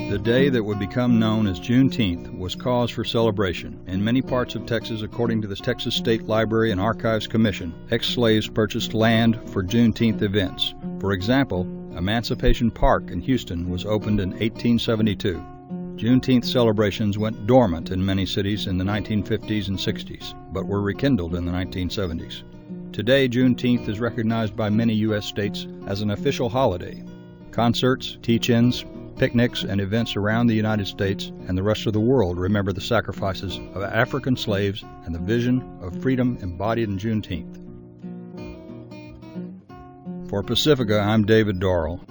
The day that would become known as Juneteenth was cause for celebration. In many parts of Texas, according to the Texas State Library and Archives Commission, ex-slaves purchased land for Juneteenth events. For example, Emancipation Park in Houston was opened in 1872. Juneteenth celebrations went dormant in many cities in the 1950s and 60s, but were rekindled in the 1970s. Today, Juneteenth is recognized by many U.S. states as an official holiday. Concerts, teach-ins, picnics, and events around the United States and the rest of the world remember the sacrifices of African slaves and the vision of freedom embodied in Juneteenth. For Pacifica, I'm David Dorrell.